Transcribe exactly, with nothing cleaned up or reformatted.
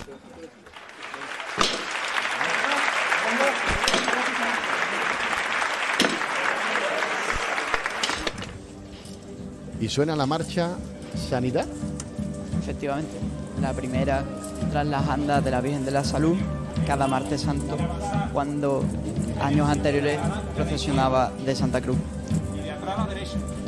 Y suena la marcha Sanidad. Efectivamente, la primera tras las andas de la Virgen de la Salud, cada martes santo, cuando años anteriores procesionaba de Santa Cruz. Y de atrás a la derecha.